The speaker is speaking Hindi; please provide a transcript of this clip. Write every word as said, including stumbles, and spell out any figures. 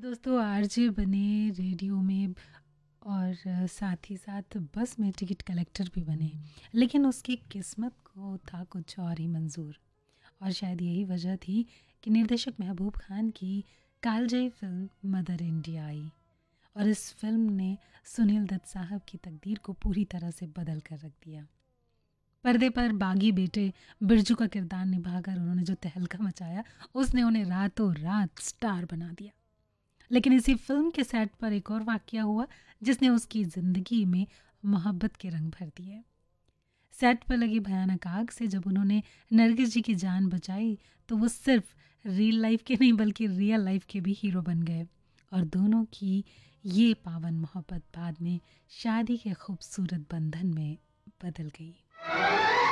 दोस्तों आरजे बने रेडियो में और साथ ही साथ बस में टिकट कलेक्टर भी बने, लेकिन उसकी किस्मत को था कुछ और ही मंजूर। और शायद यही वजह थी कि निर्देशक महबूब खान की कालजयी फिल्म मदर इंडिया आई और इस फिल्म ने सुनील दत्त साहब की तकदीर को पूरी तरह से बदल कर रख दिया। पर्दे पर बागी बेटे बिरजू का किरदार निभाकर उन्होंने जो तहलका मचाया, उसने उन्हें रातों रात स्टार बना दिया। लेकिन इसी फिल्म के सेट पर एक और वाकया हुआ जिसने उसकी ज़िंदगी में मोहब्बत के रंग भर दिए। सेट पर लगी भयानक आग से जब उन्होंने नरगिस जी की जान बचाई तो वो सिर्फ रियल लाइफ के नहीं बल्कि रियल लाइफ के भी हीरो बन गए और दोनों की ये पावन मोहब्बत बाद में शादी के खूबसूरत बंधन में बदल गई।